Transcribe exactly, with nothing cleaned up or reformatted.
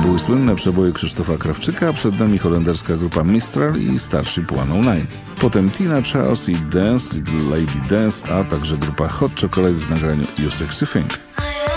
były słynne przeboje Krzysztofa Krawczyka, a przed nami holenderska grupa Mistral i Starship sto dziewięć. Potem Tina Charles i Dance, Little Lady Dance, a także grupa Hot Chocolate w nagraniu You Sexy Thing.